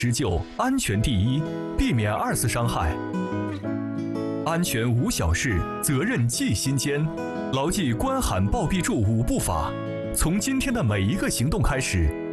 施救，安全第一，避免二次伤害。安全无小事，责任记心间。牢记关喊报必助5步法，从今天的每一个行动开始，